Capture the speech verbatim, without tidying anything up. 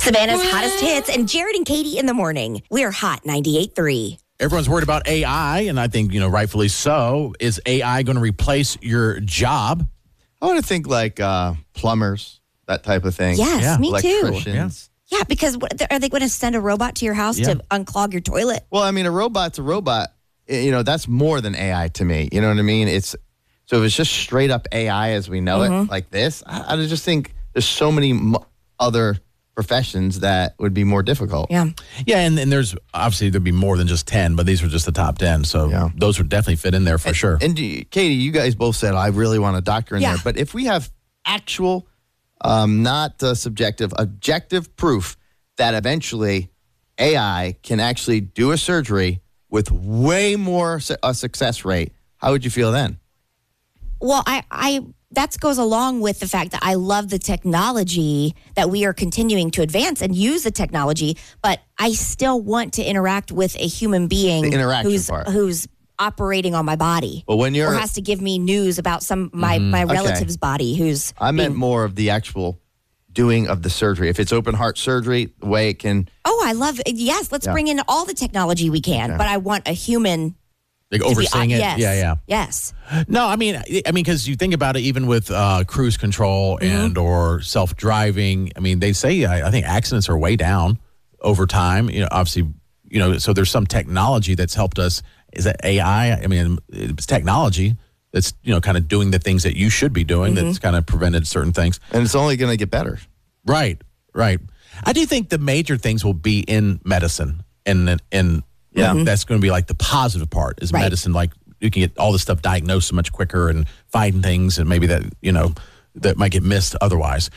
Savannah's hottest hits and Jared and Katie in the morning. We're Hot ninety-eight point three. Everyone's worried about A I, and I think, you know, rightfully so. Is A I going to replace your job? I want to think like uh, plumbers, that type of thing. Yes, Yeah. me too. Electricians. Yeah, because what, are they going to send a robot to your house Yeah. to unclog your toilet? Well, I mean, a robot's a robot. You know, that's more than A I to me. You know what I mean? It's so if it's just straight up A I as we know Mm-hmm. it, like this, I, I just think there's so many m- other professions that would be more difficult. Yeah. Yeah, and, and there's obviously there'd be more than just ten, but these were just the top ten. So Yeah. those would definitely fit in there for and, sure. And do you- Katie, you guys both said, I really want a doctor in Yeah. there. But if we have actual, um, not uh, subjective, objective proof that eventually A I can actually do a surgery with way more su- a success rate, how would you feel then? Well, I, I that goes along with the fact that I love the technology that we are continuing to advance and use the technology, but I still want to interact with a human being The interaction who's part. who's operating on my body. Well, when you're, Or has to give me news about some my, my Okay. relative's body who's I meant being- more of the actual doing of the surgery. If it's open heart surgery, the way it can, Oh, I love it. Yes, let's Yeah. bring in all the technology we can, Okay. but I want a human Like to be- overseeing uh, it. Yes, Yeah, yeah. Yes. No, I mean, I I mean, because you think about it, even with uh, cruise control Mm-hmm. and or self driving. I mean, they say I, I think accidents are way down over time. You know, obviously, you know, so there's some technology that's helped us. Is that A I? I mean, it's technology that's you know kind of doing the things that you should be doing. Mm-hmm. That's kind of prevented certain things. and it's only going to get better. Right, right. I do think the major things will be in medicine, and and Yeah. yeah, that's going to be like the positive part is Right. medicine. Like you can get all this stuff diagnosed so much quicker and find things, and maybe that you know that might get missed otherwise.